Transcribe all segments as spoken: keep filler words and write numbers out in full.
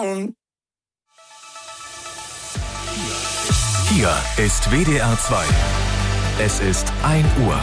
down. Hier ist W D R zwei. Es ist ein Uhr.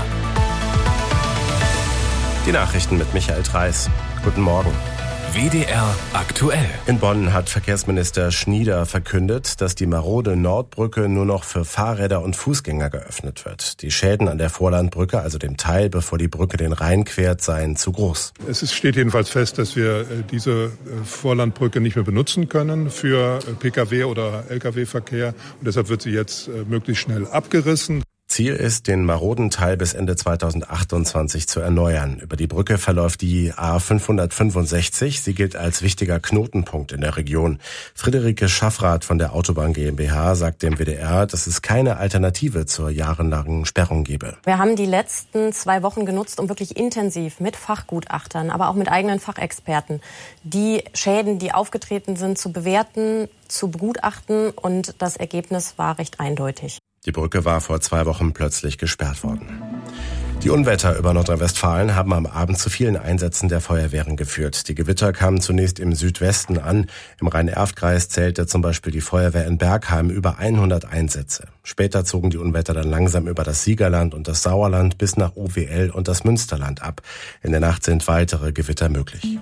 Die Nachrichten mit Michael Treis. Guten Morgen. W D R aktuell. In Bonn hat Verkehrsminister Schnieder verkündet, dass die marode Nordbrücke nur noch für Fahrräder und Fußgänger geöffnet wird. Die Schäden an der Vorlandbrücke, also dem Teil, bevor die Brücke den Rhein quert, seien zu groß. Es steht jedenfalls fest, dass wir diese Vorlandbrücke nicht mehr benutzen können für Pkw- oder Lkw-Verkehr. Und deshalb wird sie jetzt möglichst schnell abgerissen. Ziel ist, den maroden Teil bis Ende zweitausendachtundzwanzig zu erneuern. Über die Brücke verläuft die A fünfhundertfünfundsechzig. Sie gilt als wichtiger Knotenpunkt in der Region. Friederike Schaffrath von der Autobahn GmbH sagt dem W D R, dass es keine Alternative zur jahrelangen Sperrung gebe. Wir haben die letzten zwei Wochen genutzt, um wirklich intensiv mit Fachgutachtern, aber auch mit eigenen Fachexperten die Schäden, die aufgetreten sind, zu bewerten, zu begutachten. Und das Ergebnis war recht eindeutig. Die Brücke war vor zwei Wochen plötzlich gesperrt worden. Die Unwetter über Nordrhein-Westfalen haben am Abend zu vielen Einsätzen der Feuerwehren geführt. Die Gewitter kamen zunächst im Südwesten an. Im Rhein-Erft-Kreis zählte zum Beispiel die Feuerwehr in Bergheim über hundert Einsätze. Später zogen die Unwetter dann langsam über das Siegerland und das Sauerland bis nach O W L und das Münsterland ab. In der Nacht sind weitere Gewitter möglich.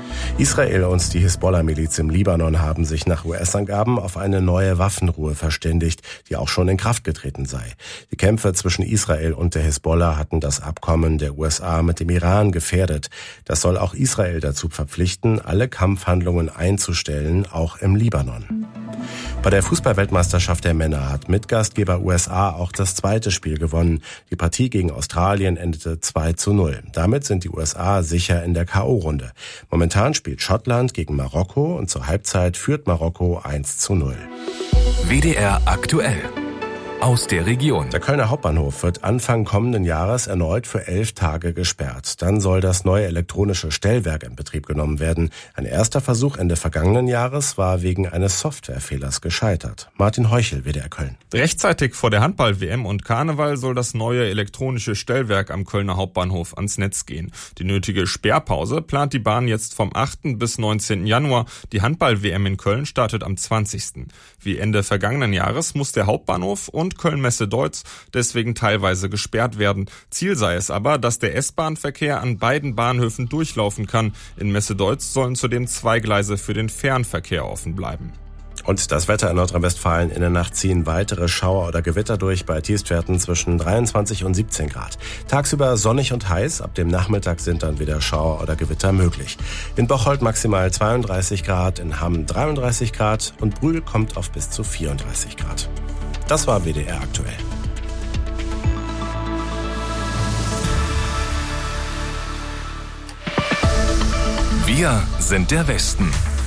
Israel und die Hisbollah-Miliz im Libanon haben sich nach U S-Angaben auf eine neue Waffenruhe verständigt, die auch schon in Kraft getreten sei. Die Kämpfe zwischen Israel und der Hisbollah hatten das Abkommen der U S A mit dem Iran gefährdet. Das soll auch Israel dazu verpflichten, alle Kampfhandlungen einzustellen, auch im Libanon. Bei der Fußball-Weltmeisterschaft der Männer hat Mitgastgeber U S A auch das zweite Spiel gewonnen. Die Partie gegen Australien endete zwei zu null. Damit sind die U S A sicher in der K O-Runde. Momentan spielt Schottland gegen Marokko und zur Halbzeit führt Marokko eins zu null. W D R aktuell. Aus der Region. Der Kölner Hauptbahnhof wird Anfang kommenden Jahres erneut für elf Tage gesperrt. Dann soll das neue elektronische Stellwerk in Betrieb genommen werden. Ein erster Versuch Ende vergangenen Jahres war wegen eines Softwarefehlers gescheitert. Martin Heuchel, W D R Köln. Rechtzeitig vor der Handball-W M und Karneval soll das neue elektronische Stellwerk am Kölner Hauptbahnhof ans Netz gehen. Die nötige Sperrpause plant die Bahn jetzt vom achten bis neunzehnten Januar. Die Handball-W M in Köln startet am zwanzigsten Wie Ende vergangenen Jahres muss der Hauptbahnhof und Köln-Messe-Deutz deswegen teilweise gesperrt werden. Ziel sei es aber, dass der S-Bahn-Verkehr an beiden Bahnhöfen durchlaufen kann. In Messe-Deutz sollen zudem zwei Gleise für den Fernverkehr offen bleiben. Und das Wetter in Nordrhein-Westfalen: in der Nacht ziehen weitere Schauer oder Gewitter durch bei Tiefstwerten zwischen dreiundzwanzig und siebzehn Grad. Tagsüber sonnig und heiß, ab dem Nachmittag sind dann wieder Schauer oder Gewitter möglich. In Bocholt maximal zweiunddreißig Grad, in Hamm dreiunddreißig Grad und Brühl kommt auf bis zu vierunddreißig Grad. Das war W D R aktuell. Wir sind der Westen.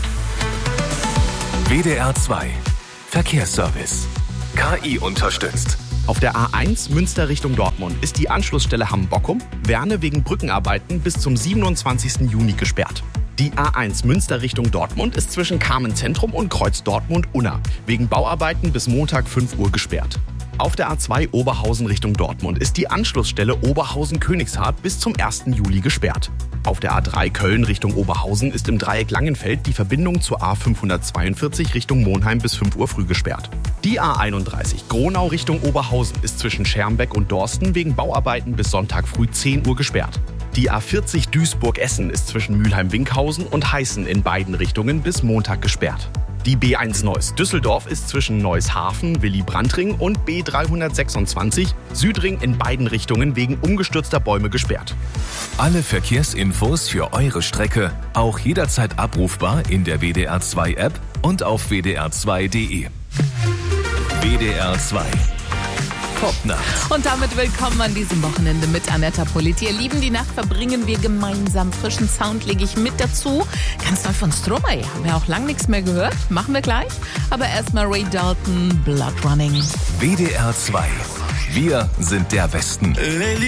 W D R zwei. Verkehrsservice. K I unterstützt. Auf der A eins Münster Richtung Dortmund ist die Anschlussstelle Hamm-Bockum, Werne wegen Brückenarbeiten bis zum siebenundzwanzigsten Juni gesperrt. Die A eins Münster Richtung Dortmund ist zwischen Carmen-Zentrum und Kreuz Dortmund-Unna wegen Bauarbeiten bis Montag fünf Uhr gesperrt. Auf der A zwei Oberhausen Richtung Dortmund ist die Anschlussstelle Oberhausen-Königshardt bis zum ersten Juli gesperrt. Auf der A drei Köln Richtung Oberhausen ist im Dreieck Langenfeld die Verbindung zur A fünfhundertzweiundvierzig Richtung Monheim bis fünf Uhr früh gesperrt. Die A einunddreißig Gronau Richtung Oberhausen ist zwischen Schermbeck und Dorsten wegen Bauarbeiten bis Sonntag früh zehn Uhr gesperrt. Die A vierzig Duisburg-Essen ist zwischen Mülheim-Winkhausen und Heißen in beiden Richtungen bis Montag gesperrt. Die B eins Neuss Düsseldorf ist zwischen Neuss-Hafen, Willy-Brandt-Ring und B dreihundertsechsundzwanzig Südring in beiden Richtungen wegen umgestürzter Bäume gesperrt. Alle Verkehrsinfos für eure Strecke auch jederzeit abrufbar in der W D R zwei App und auf w d r zwei punkt d e. W D R zwei. Top-Nacht. Und damit willkommen an diesem Wochenende mit Anetta Politi. Ihr Lieben, die Nacht verbringen wir gemeinsam. Frischen Sound lege ich mit dazu. Ganz neu von Stromae. Haben wir auch lang nichts mehr gehört. Machen wir gleich. Aber erstmal Ray Dalton, Blood Running. W D R zwei. Wir sind der Westen.